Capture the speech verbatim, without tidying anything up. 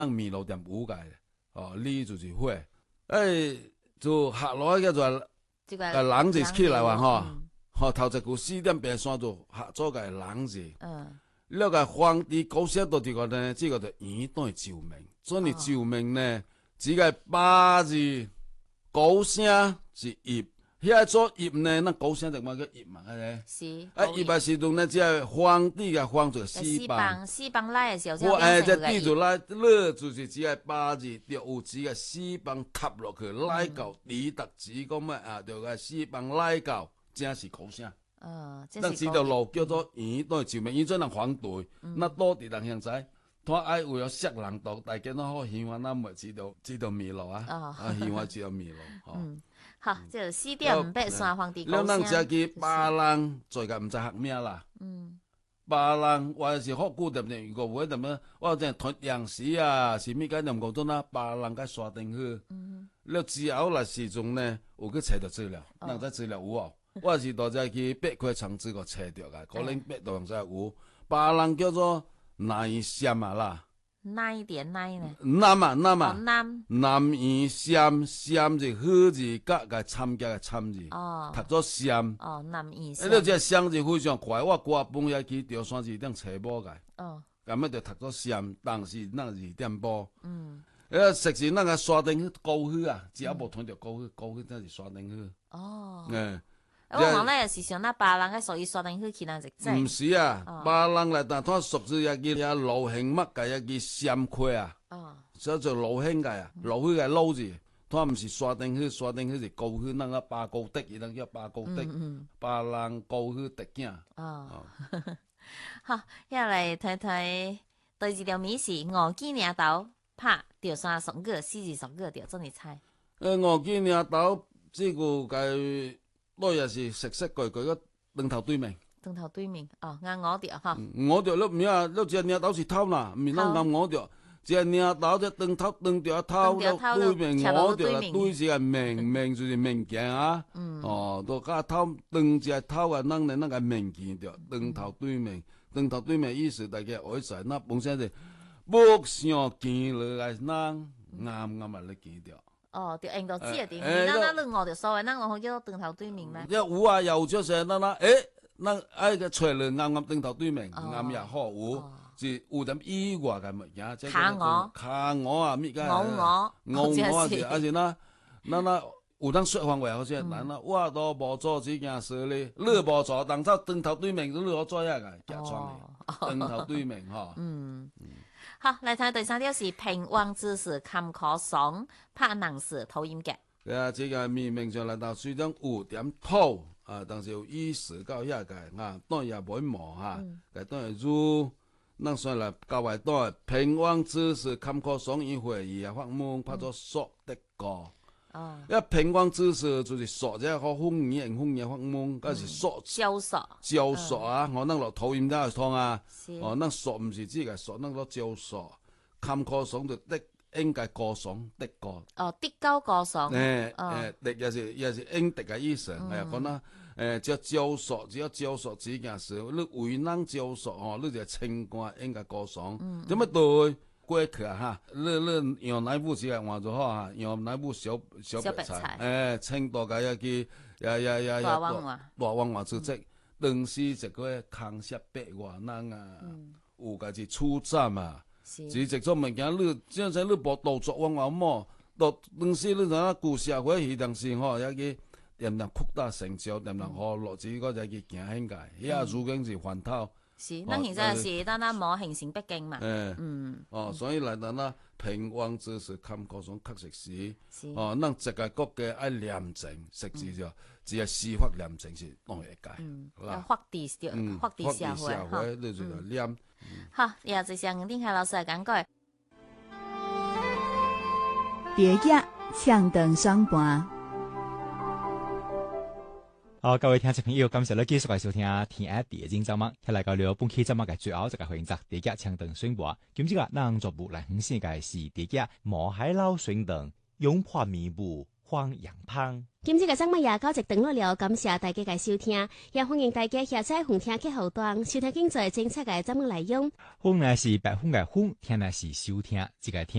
让面路点有个哦，你就是火，哎，就下落叫做这个啊人就起来哇吼， 嗯吼头一句四点平山就下做个人字。 嗯了个皇帝高写到这个呢，这个就元代救命，所以哦救命呢，这个八字高声是叶，遐做叶呢，那高声就嘛叫叶嘛，安尼。 是啊，叶的时阵呢，这个皇帝个皇做四四棒， 棒四棒来的时候， 我哎，这这地就来，了就是这个八字，就有这个四棒插落去，来到李达子讲咩啊，就个四棒来到，正是高声。 嗯，这咱是这条路叫做元代救命，伊做人反对，那多啲人现知，他爱为了杀人道，大家都好希望咱咪知道知道迷路啊， 哦啊希望知道迷路，吼。 嗯，好，这就四点五八山皇帝了， 高咱只声， 去巴人做个毋知学咩啦， 嗯巴人我是好久点点，如果会点么，我真团央视啊，是咪解念讲做那巴人个刷灯去， 嗯了之后来时阵呢，有去找到资料，咱在资料有哦。我是到这去八块长子个找着个，可能八度上才有。别人叫做南山啊啦， 哪一点哪一呢？ 南啊南哦啊， 南南院山山是好字甲个参加个参字， 哦读做山。 哦南以哎，了这山是非常快，我挂半夜去钓山是点找无个， 哦咁么就读做山，当时咱二点半。 嗯哎，实是咱个山顶去高去啊，只要无通着高去，高去真是山顶去。 哦。 哎。 我往咧是想那别人个属于刷灯去去那只毋是啊，别人来但他熟知一支遐路行乜个一支山块啊， 哦叫做路行个啊，路去个路字，他毋是刷灯去，刷灯去是高去，那个八高的，伊人叫八高的，别人高去特镜。 哦，好，要来睇睇第二条美食，五记领豆拍钓山爽个，四字爽个钓真嚟猜。 诶，五记领豆这个个。我也是熟悉句句个两头对面， 两头对面哦，啱我钓哈。 我钓了唔啊，了只领豆是偷啦，唔是咱啱我钓，只领豆只两头两条偷了对面我钓啦，对是个明明就是明镜啊，哦，都加偷两只偷啊，咱咧那个明镜钓，两头对面，两头对面意思大家会使，那本身是木上见落来，咱啱啱啊咧见钓。 哦，就用到这个点，咱那另外就所谓，咱我好叫长头对面咩？ 一有啊，有就是咱那，诶，咱爱个出来啱啱長頭對面，啱也好有，是有點意外嘅物件，即係卡鵝、 卡鵝啊，咩嘅？ 鵝鵝、 鵝鵝啊，是，而且那，咱那有當說話好似，咱那我都無做這件事咧，你無做，當初長頭對面，你好做呀個，假裝嘅，長頭對面吼。 嗯。好，来睇第三条是平旺之时坎坷爽，拍能时投音嘅。 係啊，這個明明上嚟到雖然有點土啊，但是有意思到遐個啊，當然也唔會磨嚇，個當然如咱算來教外當平旺之時坎坷爽一會伊啊發夢拍做索的歌。 哦， 一平旺之時就是索者好風雨風雨發夢，嗰是索焦索焦索啊，我咱落土音都係通啊。哦，咱索唔是指個索，咱落焦索，坎坷爽就的應該歌爽的歌。 哦，的高歌爽。 誒誒，的也是也是應的嘅意思。係講啦，誒只焦索，只要焦索這件事，你為咱焦索哦，你就情歌應該歌爽。點乜對？過去哈，你你用哪部是換做好啊？用哪部小小白菜？誒，青島嘅一支呀呀呀呀，大大王話組織，當時一個康熙百萬人啊，有個是出站啊，是直做物件，你即係你無動作往後麼？到當時你睇舊社會係當時吼，一個點點擴大成就，點點好落子嗰隻去行興界，遐如今是環透。 是，咱現在是單單冇形成北京嘛。 誒，嗯，哦，所以嚟到那平旺之時坎坷爽確實是，哦，咱一個國家愛廉政，實際上只係司法廉政是當一界， 嗱，法治條，法治社會， 哈，你就嚟廉。 好，也就是吳定凱老師嚟講過。 第一暢談雙盤。 好，各位聽眾朋友，感謝你繼續嚟收聽《天下第一節目》，睇嚟到了本期節目嘅最後一個環節，第一槍燈宣佈。今朝個咱做部嚟分析嘅是第一毛海撈宣傳，擁破迷霧。 黃洋胖。 今次嘅節目也到這段落了，感謝大家嘅收聽，也歡迎大家下載紅聽客戶端收聽精彩精彩嘅節目內容。 風呢是白風嘅風，聽呢是收聽，這個聽。